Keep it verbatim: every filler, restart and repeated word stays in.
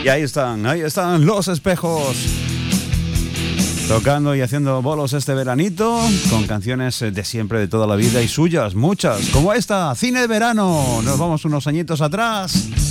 Y ahí están, ahí están Los Espejos, tocando y haciendo bolos este veranito, con canciones de siempre, de toda la vida, y suyas, muchas, como esta, Cine de Verano. Nos vamos unos añitos atrás.